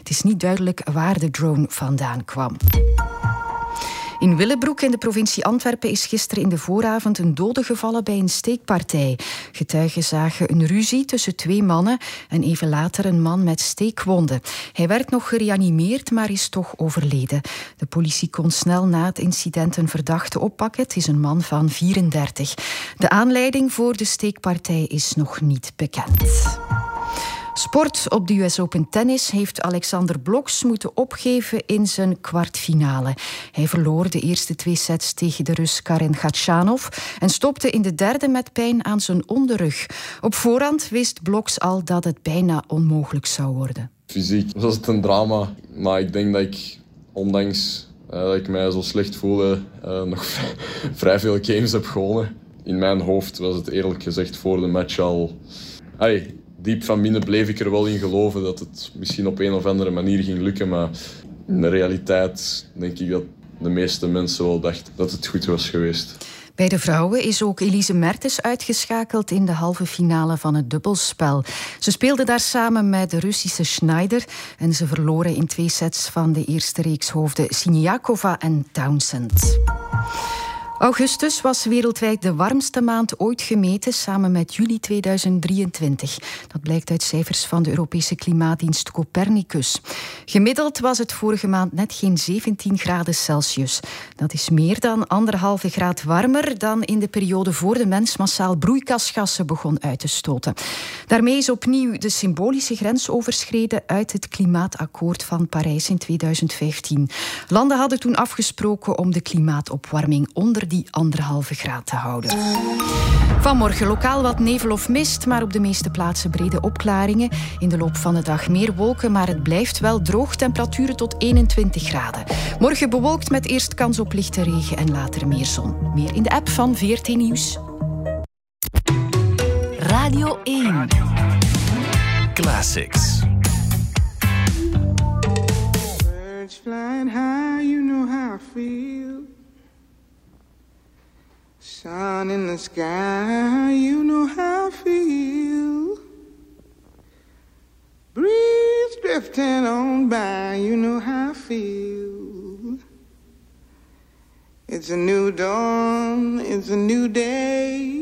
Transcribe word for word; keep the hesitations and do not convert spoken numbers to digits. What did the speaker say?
Het is niet duidelijk waar de drone vandaan kwam. In Willebroek in de provincie Antwerpen is gisteren in de vooravond een dode gevallen bij een steekpartij. Getuigen zagen een ruzie tussen twee mannen en even later een man met steekwonden. Hij werd nog gereanimeerd, maar is toch overleden. De politie kon snel na het incident een verdachte oppakken. Het is een man van vierendertig. De aanleiding voor de steekpartij is nog niet bekend. Sport. Op de U S Open Tennis heeft Alexander Bloks moeten opgeven in zijn kwartfinale. Hij verloor de eerste twee sets tegen de Rus Karen Khachanov en stopte in de derde met pijn aan zijn onderrug. Op voorhand wist Bloks al dat het bijna onmogelijk zou worden. Fysiek was het een drama, maar ik denk dat ik, ondanks uh, dat ik mij zo slecht voelde, uh, nog vrij, vrij veel games heb gewonnen. In mijn hoofd was het eerlijk gezegd voor de match al... Hey, diep van binnen bleef ik er wel in geloven dat het misschien op een of andere manier ging lukken. Maar in de realiteit denk ik dat de meeste mensen wel dachten dat het goed was geweest. Bij de vrouwen is ook Elise Mertens uitgeschakeld in de halve finale van het dubbelspel. Ze speelde daar samen met de Russische Schneider en ze verloren in twee sets van de eerste reeks hoofden Siniakova en Townsend. Augustus was wereldwijd de warmste maand ooit gemeten, samen met juli tweeduizend drieëntwintig. Dat blijkt uit cijfers van de Europese klimaatdienst Copernicus. Gemiddeld was het vorige maand net geen zeventien graden Celsius. Dat is meer dan anderhalve graad warmer dan in de periode voor de mens massaal broeikasgassen begon uit te stoten. Daarmee is opnieuw de symbolische grens overschreden uit het klimaatakkoord van Parijs in tweeduizend vijftien. Landen hadden toen afgesproken om de klimaatopwarming onder die anderhalve graad te houden. Vanmorgen lokaal wat nevel of mist, maar op de meeste plaatsen brede opklaringen. In de loop van de dag meer wolken, maar het blijft wel droog. Temperaturen tot eenentwintig graden. Morgen bewolkt met eerst kans op lichte regen en later meer zon. Meer in de app van V R T Nieuws. Radio één. Classics. Birds flying high, you know how I feel. Sun in the sky, you know how I feel. Breeze drifting on by, you know how I feel. It's a new dawn, it's a new day.